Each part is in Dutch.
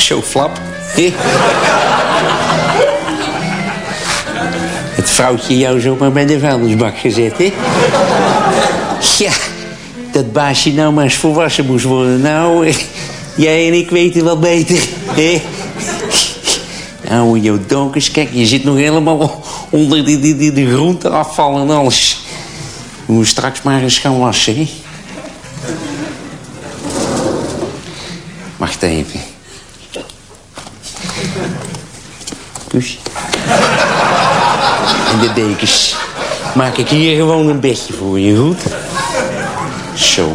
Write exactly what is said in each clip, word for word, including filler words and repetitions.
Zo flap. He? Het vrouwtje jou zomaar bij de vuilnisbak gezet, hè? Ja, dat baasje nou maar eens volwassen moest worden. Nou, jij en ik weten wel beter, hè? Nou, jouw donkers, kijk, je zit nog helemaal onder die, die, die, de groenteafval en alles. Je moet straks maar eens gaan wassen, hè? Wacht even. Dus. En de dekens. Maak ik hier gewoon een bedje voor je, goed? Zo.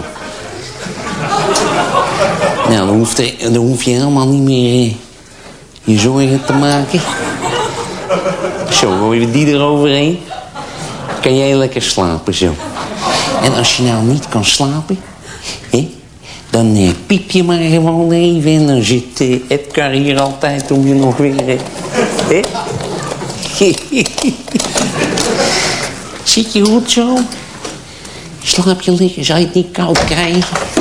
Nou, dan, hoeft er, dan hoef je helemaal niet meer eh, je zorgen te maken. Zo, gooien we die eroverheen. Kan jij lekker slapen, zo. En als je nou niet kan slapen, hè, dan eh, piep je maar gewoon even. En dan zit eh, Edgar hier altijd om je nog weer... Eh, hè? Zit je goed zo? Slaap je liggen, zou je het niet koud krijgen?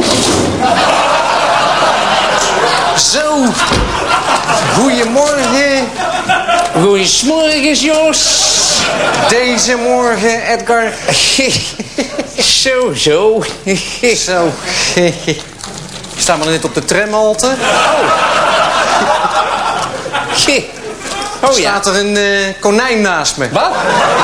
Zo, goedemorgen. Goeiemorgen, Jos. Deze morgen, Edgar. Zo, zo. Zo. Ik sta maar net op de tramhalte. Oh, oh ja. Staat er een uh, konijn naast me. Wat?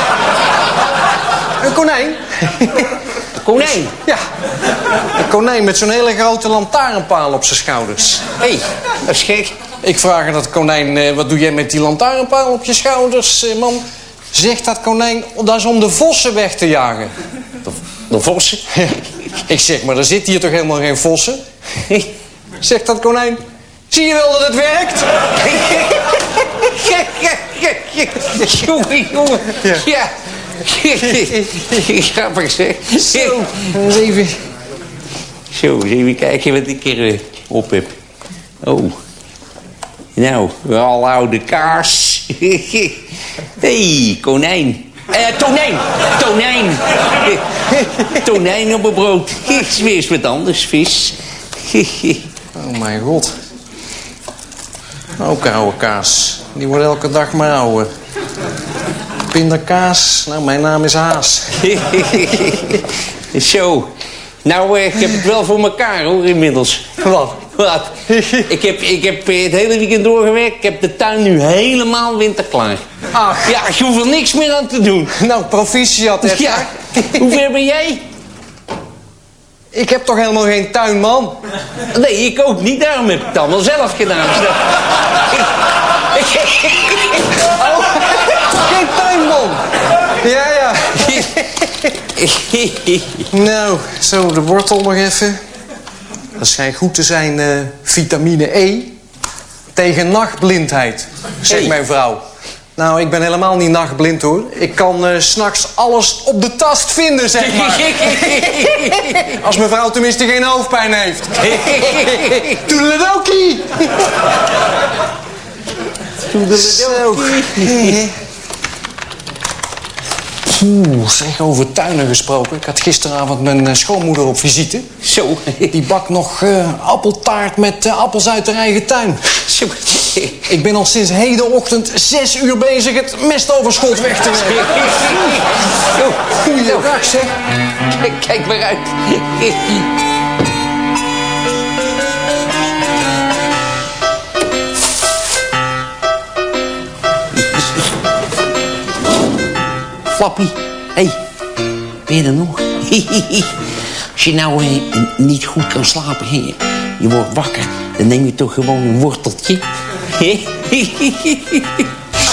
Een konijn. Konijn? Ja. Een konijn met zo'n hele grote lantaarnpaal op zijn schouders. Hé, hey, dat is gek. Ik vraag aan dat konijn, uh, wat doe jij met die lantaarnpaal op je schouders, uh, man? Zegt dat konijn, dat is om de vossen weg te jagen. De, de vossen? Ik zeg, maar er zitten hier toch helemaal geen vossen? Zegt dat konijn, zie je wel dat het werkt? Jongen, jongen. Ja. Ja. Grappig, zeg. Zo, eens even. Zo, eens even kijken wat ik er op heb. Oh. Nou, al oude kaars. Hé, hey, konijn. Eh, tonijn. Tonijn. Tonijn op mijn brood. Is weer eens wat anders, vis. Oh mijn god. Ook oude kaas. Die wordt elke dag maar ouder. Pindakaas. Nou, mijn naam is Haas. Zo. Nou, eh, ik heb het wel voor elkaar, hoor, inmiddels. Wat? Wat? Ik heb, ik heb het hele weekend doorgewerkt. Ik heb de tuin nu helemaal winterklaar. Ach. Ja, je hoeft er niks meer aan te doen. Nou, proficiat, Edgar. Ja. Hoe ver ben jij? Ik heb toch helemaal geen tuin, man? Nee, ik ook niet. Daarom heb ik het allemaal zelf gedaan. Oh, geen tuinman. Ja, ja. Nou, zo, de wortel nog even. Dat schijnt goed te zijn, uh, vitamine E. Tegen nachtblindheid, zegt Hey. mijn vrouw. Nou, ik ben helemaal niet nachtblind, hoor. Ik kan uh, 's nachts alles op de tast vinden, zeg maar. Als mijn vrouw tenminste geen hoofdpijn heeft. Toedeledokie. Toedeledokie. Oeh, zeg, over tuinen gesproken. Ik had gisteravond mijn uh, schoonmoeder op visite. Zo. Die bakt nog uh, appeltaart met uh, appels uit haar eigen tuin. Zo. Ik ben al sinds hedenochtend zes uur bezig het mestoverschot weg te werken. Goeiedag, zeg. Kijk maar uit. Flappie, hé, hey, ben je er nog? Als je nou eh, niet goed kan slapen, hè, je wordt wakker, dan neem je toch gewoon een worteltje.